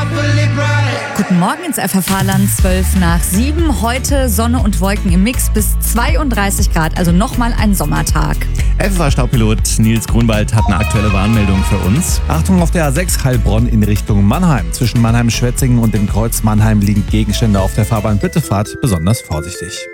Guten Morgen ins FFH-Land, 6:12. Heute Sonne und Wolken im Mix bis 32 Grad, also nochmal ein Sommertag. FFH-Staupilot Nils Grunwald hat eine aktuelle Warnmeldung für uns. Achtung auf der A6 Heilbronn in Richtung Mannheim. Zwischen Mannheim-Schwetzingen und dem Kreuz Mannheim liegen Gegenstände auf der Fahrbahn. Bitte fahrt besonders vorsichtig.